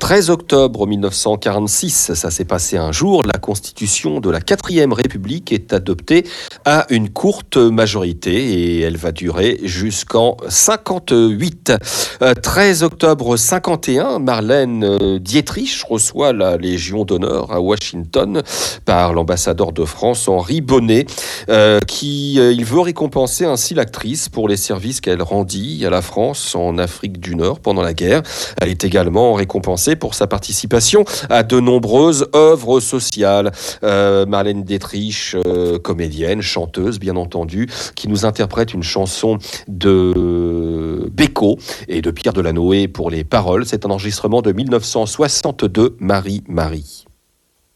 13 octobre 1946, ça s'est passé un jour, la constitution de la 4e République est adoptée à une courte majorité et elle va durer jusqu'en 58. 13 octobre 51, Marlène Dietrich reçoit la Légion d'honneur à Washington par l'ambassadeur de France, Henri Bonnet, il veut récompenser ainsi l'actrice pour les services qu'elle rendit à la France en Afrique du Nord pendant la guerre. Elle est également récompensée pour sa participation à de nombreuses œuvres sociales. Marlène Dietrich, comédienne, chanteuse bien entendu, qui nous interprète une chanson de Beko et de Pierre Delanoë pour les paroles. C'est un enregistrement de 1962, Marie, Marie.